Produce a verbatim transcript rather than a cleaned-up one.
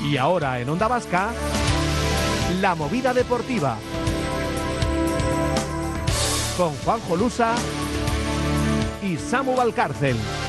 Y ahora en Onda Vasca, La Movida Deportiva, con Juanjo Lusa y Samu Valcárcel.